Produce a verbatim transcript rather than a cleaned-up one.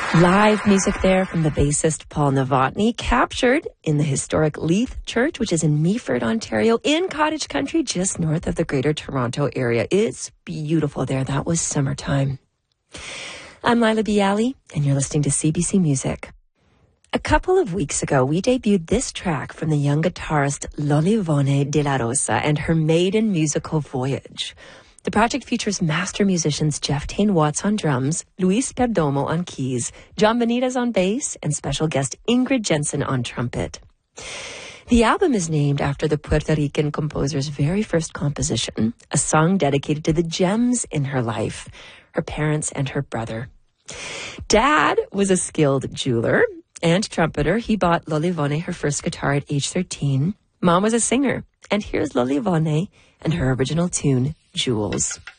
Live music there from the bassist Paul Novotny, captured in the historic Leith Church, which is in Meaford, Ontario, in cottage country just north of the Greater Toronto area. It's beautiful there. That was summertime. I'm Lila Bialy, and you're listening to C B C Music. A couple of weeks ago, we debuted this track from the young guitarist Lolivone De La Rosa and her maiden musical voyage. The project features master musicians Jeff Tain Watts on drums, Luis Perdomo on keys, John Benitez on bass, and special guest Ingrid Jensen on trumpet. The album is named after the Puerto Rican composer's very first composition, a song dedicated to the gems in her life, her parents and her brother. Dad was a skilled jeweler and trumpeter. He bought Lolivone her first guitar at age thirteen. Mom was a singer. And here's Lolivone and her original tune, Jewels.